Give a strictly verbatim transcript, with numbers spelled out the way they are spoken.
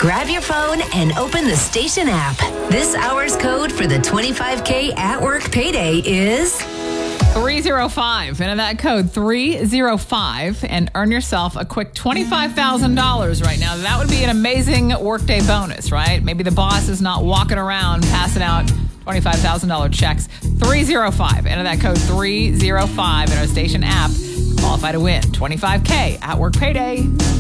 Grab your phone and open the station app. This hour's code for the twenty-five K at work payday is three oh five. Enter that code three oh five and earn yourself a quick twenty-five thousand dollars right now. That would be an amazing workday bonus, right? Maybe the boss is not walking around passing out twenty-five thousand dollars checks. three oh five. Enter that code three oh five in our station app. Qualify to win twenty-five K at work payday.